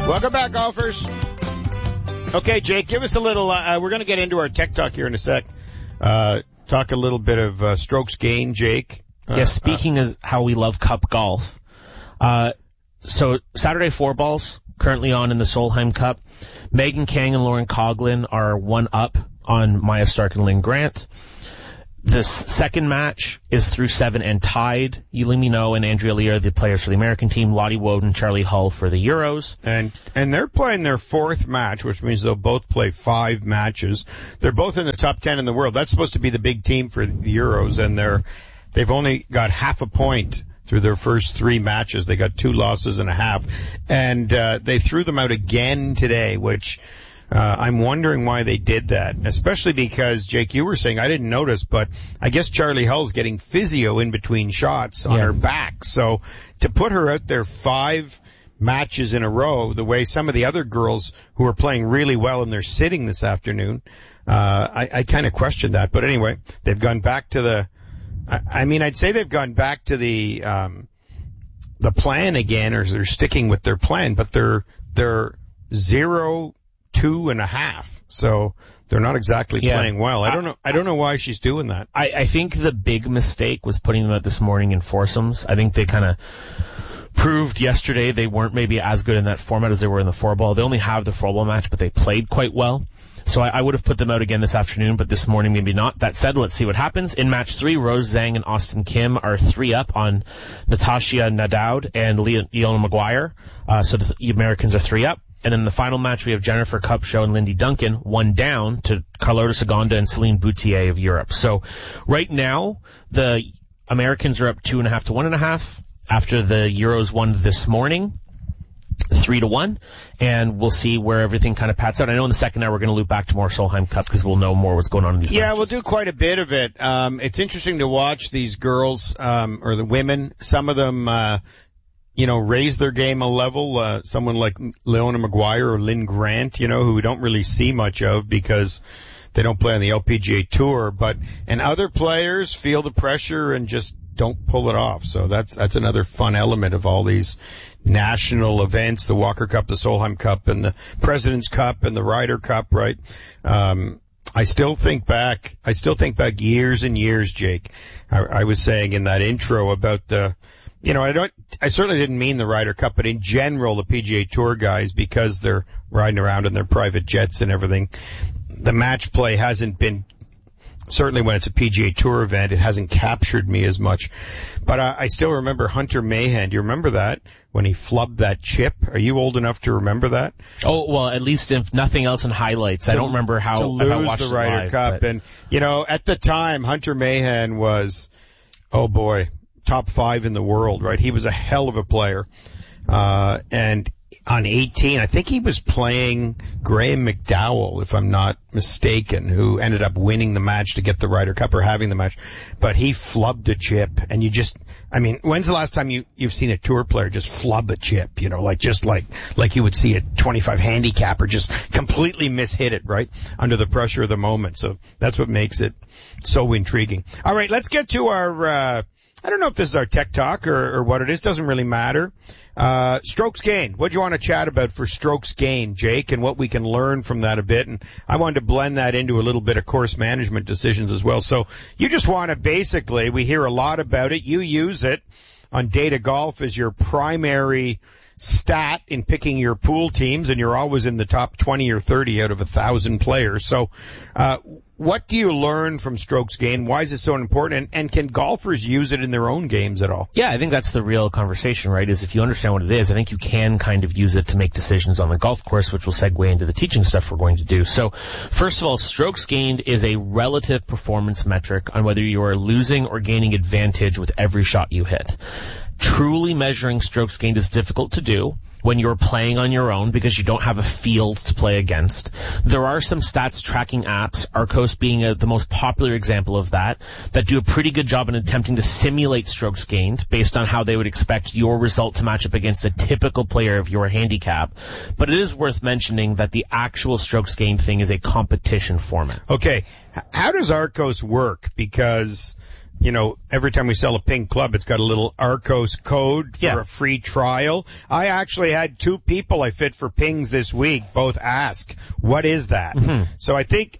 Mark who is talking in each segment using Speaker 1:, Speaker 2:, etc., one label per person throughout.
Speaker 1: Welcome back, golfers. Okay, Jake, give us a little, we're going to get into our tech talk here in a sec. Talk a little bit of strokes gained, Jake.
Speaker 2: Speaking of how we love Cup golf. So Saturday four balls currently on in the Solheim Cup. Megan Kang and Lauren Coughlin are one up on Maya Stark and Lynn Grant. The second match is through 7 and tied. Yuli Mino and Andrea Lee are the players for the American team. Lottie Woden, Charlie Hull for the Euros.
Speaker 1: And they're playing their fourth match, which means they'll both play 5 matches. They're both in the top 10 in the world. That's supposed to be the big team for the Euros, and they've only got half a point through their first 3 matches. They got 2 losses and a half. And they threw them out again today, which I'm wondering why they did that, especially because, Jake, you were saying, I didn't notice, but I guess Charlie Hull's getting physio in between shots on her back. So to put her out there 5 matches in a row, the way some of the other girls who are playing really well and they're sitting this afternoon, I kind of questioned that. But anyway, they've gone back to I'd say they've gone back to the plan again, or they're sticking with their plan, but they're 0, 2 and a half. So they're not exactly playing well. I don't know why she's doing that.
Speaker 2: I think the big mistake was putting them out this morning in foursomes. I think they kind of proved yesterday they weren't maybe as good in that format as they were in the 4-ball. They only have the 4-ball match, but they played quite well. So I would have put them out again this afternoon, but this morning maybe not. That said, let's see what happens. In match 3, Rose Zhang and Austin Kim are 3 up on Natasha Nadaud and Leona Maguire. So the Americans are 3 up. And in the final match, we have Jennifer Kupcho and Lindy Duncan 1 down to Carlota Segonda and Celine Boutier of Europe. So right now, the Americans are up 2.5 to 1.5 after the Euros won this morning. 3-1, and we'll see where everything kind of pats out. I know in the second hour we're going to loop back to more Solheim Cup because we'll know more what's going on in these matches.
Speaker 1: We'll do quite a bit of it. It's interesting to watch these girls, or the women. Some of them, raise their game a level. Someone like Leona Maguire or Lynn Grant, who we don't really see much of because they don't play on the LPGA Tour. And other players feel the pressure and just don't pull it off. So that's another fun element of all these national events, the Walker Cup, the Solheim Cup, and the President's Cup, and the Ryder Cup, right? I still think back years and years, Jake. I was saying in that intro about I certainly didn't mean the Ryder Cup, but in general, the PGA Tour guys, because they're riding around in their private jets and everything, the match play hasn't been, certainly when it's a PGA Tour event, it hasn't captured me as much. But I still remember Hunter Mahan. Do you remember that? When he flubbed that chip? Are you old enough to remember that?
Speaker 2: Oh, well, at least if nothing else in highlights. I don't remember how,
Speaker 1: to lose
Speaker 2: if I watched
Speaker 1: the Ryder Cup.
Speaker 2: But...
Speaker 1: And, at the time, Hunter Mahan was, oh boy, top 5 in the world, right? He was a hell of a player. And on 18, I think he was playing Graham McDowell, if I'm not mistaken, who ended up winning the match to get the Ryder Cup, or having the match. But he flubbed a chip, and when's the last time you've seen a tour player just flub a chip, like you would see a 25 handicapper just completely mishit it, right? Under the pressure of the moment. So that's what makes it so intriguing. All right, let's get to our, I don't know if this is our tech talk or what it is. Doesn't really matter. Strokes gained. What do you want to chat about for strokes gained, Jake, and what we can learn from that a bit? And I wanted to blend that into a little bit of course management decisions as well. So you just want to basically, we hear a lot about it. You use it on Data Golf as your primary stat in picking your pool teams, and you're always in the top 20 or 30 out of 1,000 players. So, what do you learn from strokes gained? Why is it so important? And can golfers use it in their own games at all?
Speaker 2: Yeah, I think that's the real conversation, right? Is if you understand what it is, I think you can kind of use it to make decisions on the golf course, which will segue into the teaching stuff we're going to do. So, first of all, strokes gained is a relative performance metric on whether you are losing or gaining advantage with every shot you hit. Truly measuring strokes gained is difficult to do when you're playing on your own because you don't have a field to play against. There are some stats tracking apps, Arccos being the most popular example of that do a pretty good job in attempting to simulate strokes gained based on how they would expect your result to match up against a typical player of your handicap. But it is worth mentioning that the actual strokes gained thing is a competition format.
Speaker 1: Okay. How does Arccos work? Because every time we sell a Ping Club, it's got a little Arcos code for a free trial. I actually had 2 people I fit for Pings this week both ask, what is that? Mm-hmm. So I think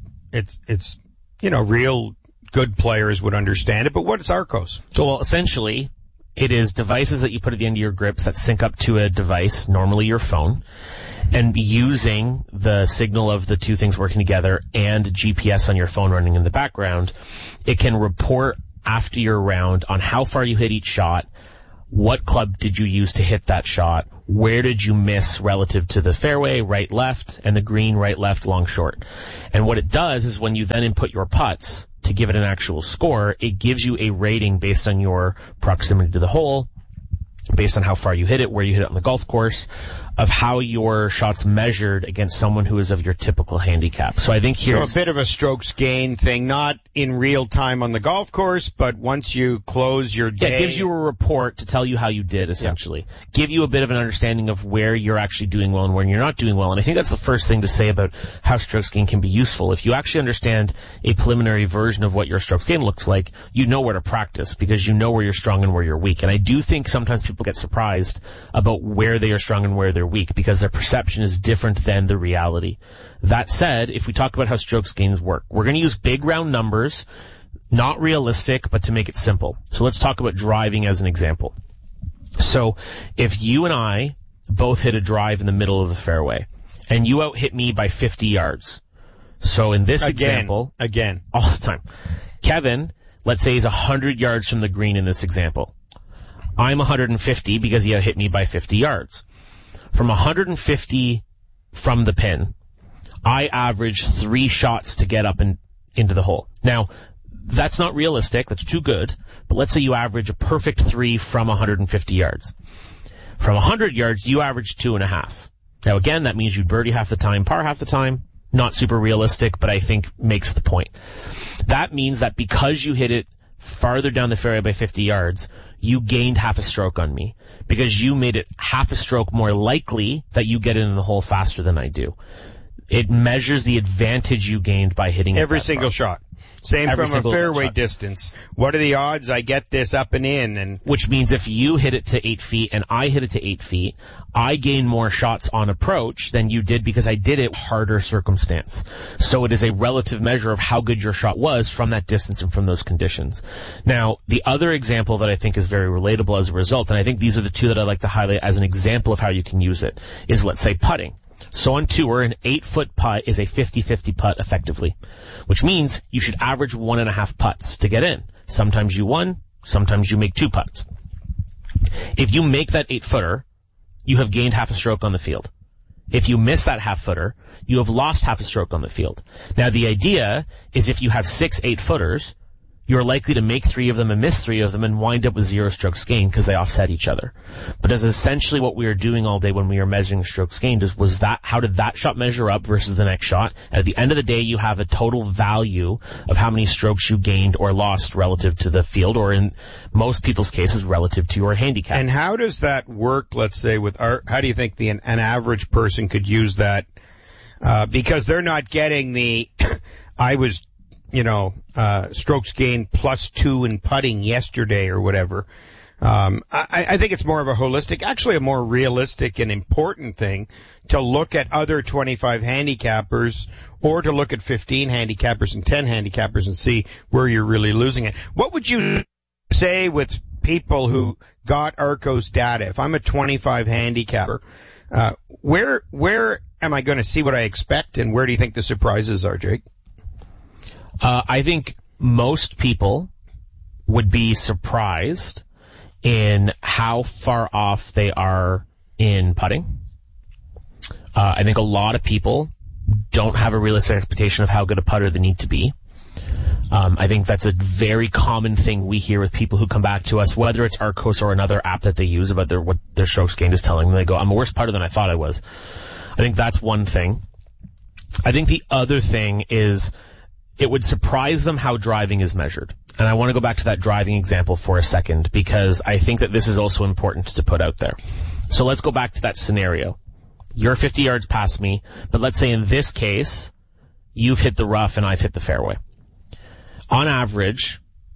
Speaker 1: it's real good players would understand it, but what is Arcos?
Speaker 2: Well, essentially, it is devices that you put at the end of your grips that sync up to a device, normally your phone, and using the signal of the 2 things working together and GPS on your phone running in the background, it can report after your round on how far you hit each shot, what club did you use to hit that shot, where did you miss relative to the fairway, right, left, and the green, right, left, long, short. And what it does is when you then input your putts to give it an actual score, it gives you a rating based on your proximity to the hole, based on how far you hit it, where you hit it on the golf course, of how your shots measured against someone who is of your typical handicap. So I think here's...
Speaker 1: So a bit of a strokes gain thing, not in real time on the golf course, but once you close your day...
Speaker 2: Yeah, it gives you a report to tell you how you did, essentially. Yeah. Give you a bit of an understanding of where you're actually doing well and where you're not doing well. And I think that's the first thing to say about how strokes gain can be useful. If you actually understand a preliminary version of what your strokes gain looks like, you know where to practice because you know where you're strong and where you're weak. And I do think sometimes people get surprised about where they are strong and where they're weak because their perception is different than the reality. That said, if we talk about how strokes gains work, we're going to use big round numbers, not realistic, but to make it simple. So let's talk about driving as an example. So if you and I both hit a drive in the middle of the fairway and you out hit me by 50 yards. So in this example, all the time, Kevin, let's say he's 100 yards from the green in this example. I'm 150 because he hit me by 50 yards. From 150 from the pin, I average 3 shots to get up into the hole. Now, that's not realistic. That's too good. But let's say you average a perfect 3 from 150 yards. From 100 yards, you average 2.5. Now, again, that means you birdie half the time, par half the time. Not super realistic, but I think makes the point. That means that because you hit it farther down the fairway by 50 yards, you gained half a stroke on me because you made it half a stroke more likely that you get into the hole faster than I do. It measures the advantage you gained by hitting
Speaker 1: every single shot. Same from a fairway distance. What are the odds I get this up and in? And
Speaker 2: which means if you hit it to 8 feet and I hit it to 8 feet, I gain more shots on approach than you did because I did it harder circumstance. So it is a relative measure of how good your shot was from that distance and from those conditions. Now, the other example that I think is very relatable as a result, and I think these are the 2 that I like to highlight as an example of how you can use it, is let's say putting. So on tour, an 8-foot putt is a 50-50 putt effectively, which means you should average 1.5 putts to get in. Sometimes you 1, sometimes you make 2 putts. If you make that 8-footer, you have gained half a stroke on the field. If you miss that half-footer, you have lost half a stroke on the field. Now the idea is if you have 6 8-footers, you're likely to make 3 of them and miss 3 of them and wind up with 0 strokes gained because they offset each other. But that's essentially what we were doing all day when we were measuring strokes gained was that how did that shot measure up versus the next shot? And at the end of the day, you have a total value of how many strokes you gained or lost relative to the field, or in most people's cases, relative to your handicap.
Speaker 1: And how does that work, let's say, how do you think an average person could use that? Because they're not getting strokes gained +2 in putting yesterday or whatever. I think it's more of a more realistic and important thing to look at other 25 handicappers or to look at 15 handicappers and 10 handicappers and see where you're really losing it. What would you say with people who got Arcos data? If I'm a 25 handicapper, where am I going to see what I expect, and where do you think the surprises are, Jake?
Speaker 2: I think most people would be surprised in how far off they are in putting. I think a lot of people don't have a realistic expectation of how good a putter they need to be. I think that's a very common thing we hear with people who come back to us, whether it's Arcos or another app that they use about what their strokes gained is telling them. They go, I'm a worse putter than I thought I was. I think that's one thing. I think the other thing is it would surprise them how driving is measured. And I want to go back to that driving example for a second because I think that this is also important to put out there. So let's go back to that scenario. You're 50 yards past me, but let's say in this case, you've hit the rough and I've hit the fairway. On average,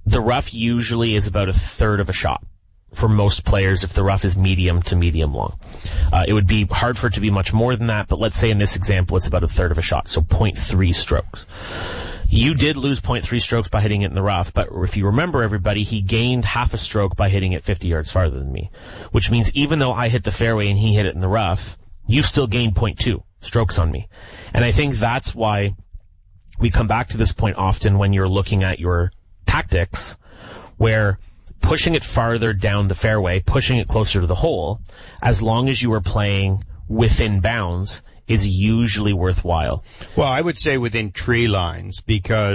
Speaker 2: the rough usually is about a third of a shot for most players if the rough is medium to medium long. It would be hard for it to be much more than that, but let's say in this example it's about a third of a shot, so 0.3 strokes. You did lose 0.3 strokes by hitting it in the rough, but if you remember, everybody, he gained half a stroke by hitting it 50 yards farther than me, which means even though I hit the fairway and he hit it in the rough, you still gained 0.2 strokes on me. And I think that's why we come back to this point often when you're looking at your tactics, where pushing it farther down the fairway, pushing it closer to the hole, as long as you are playing within bounds, is usually worthwhile.
Speaker 1: Well, I would say within tree lines, because